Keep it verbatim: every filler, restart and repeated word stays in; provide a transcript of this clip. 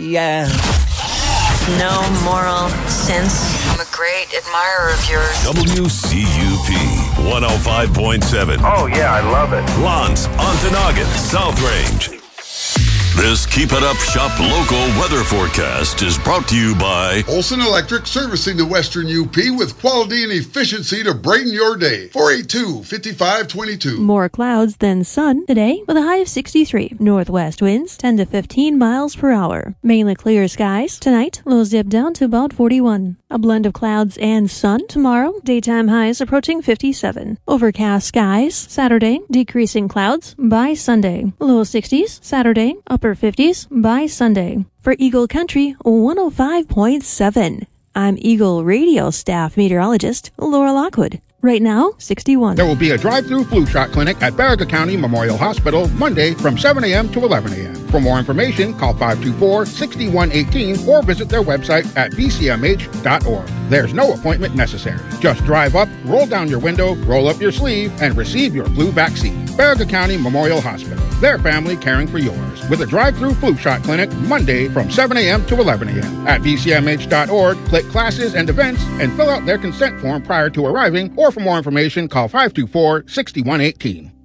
yeah. No moral sense. I'm a great admirer of yours. W C U P one oh five point seven. Oh, yeah, I love it. Lance, Ontonagon, South Range. This Keep It Up Shop local weather forecast is brought to you by Olson Electric, servicing the Western U P with quality and efficiency to brighten your day. four eight two, five five two two. More clouds than sun today with a high of sixty-three. Northwest winds ten to fifteen miles per hour. Mainly clear skies. Tonight, lows dip down to about forty-one. A blend of clouds and sun tomorrow. Daytime highs approaching fifty-seven. Overcast skies. Saturday, decreasing clouds by Sunday. Low sixties. Saturday, upper fifties by Sunday. For Eagle Country one oh five point seven. I'm Eagle Radio staff meteorologist Laura Lockwood. Right now, sixty-one. There will be a drive-through flu shot clinic at Barriga County Memorial Hospital Monday from seven a.m. to eleven a.m. For more information, call five two four, six one one eight or visit their website at b c m h dot org. There's no appointment necessary. Just drive up, roll down your window, roll up your sleeve, and receive your flu vaccine. Barriga County Memorial Hospital. Their family caring for yours. With a drive-through flu shot clinic Monday from seven a.m. to eleven a.m. At b c m h dot org, click classes and events and fill out their consent form prior to arriving, or for more information, call five two four, six one one eight.